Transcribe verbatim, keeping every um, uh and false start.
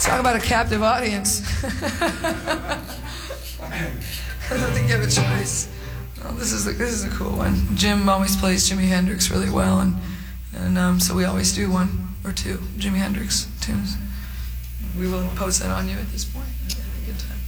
Talk about a captive audience. I don't think you have a choice. Well, this is a, this is a cool one. Jim always plays Jimi Hendrix really well, and and um, so we always do one or two Jimi Hendrix tunes. We will impose that on you at this point.